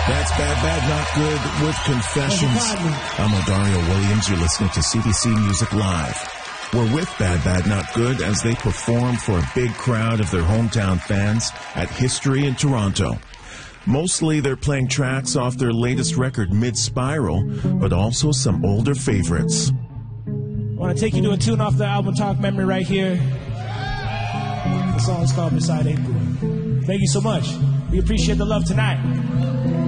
That's Bad Not Good with Confessions. I'm Odario Williams. You're listening to CBC Music Live. We're with Bad Not Good as they perform for a big crowd of their hometown fans at History in Toronto. Mostly they're playing tracks off their latest record, Mid-Spiral, but also some older favorites. I want to take you to a tune off the album Talk Memory right here. The song's called Beside April. Thank you so much. We appreciate the love tonight.